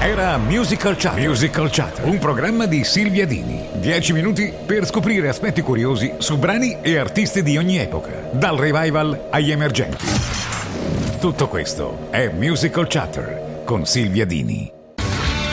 Era Musical Chatter. Musical Chatter, un programma di Silvia Dini. 10 minuti per scoprire aspetti curiosi su brani e artisti di ogni epoca, dal revival agli emergenti. Tutto questo è Musical Chatter con Silvia Dini.